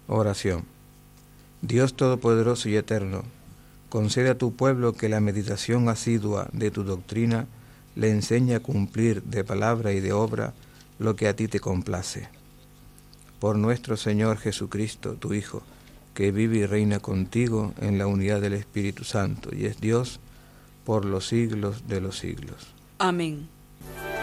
Oración. Dios Todopoderoso y Eterno, concede a tu pueblo que la meditación asidua de tu doctrina le enseñe a cumplir de palabra y de obra lo que a ti te complace. Por nuestro Señor Jesucristo, tu Hijo, que vive y reina contigo en la unidad del Espíritu Santo y es Dios por los siglos de los siglos. Amén.